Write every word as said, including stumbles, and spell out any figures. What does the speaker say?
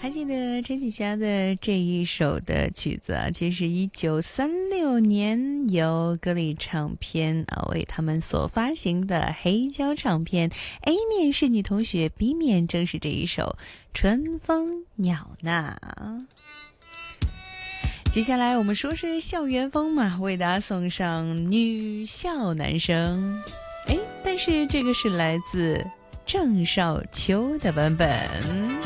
还记得陈启霞的这一首的曲子啊，其实是一九三六年由歌力唱片啊为他们所发行的黑胶唱片 A 面是你同学 B 面正是这一首春风鸟呐。接下来我们说是校园风嘛，为大家送上女校男生，哎，但是这个是来自郑少秋的版本。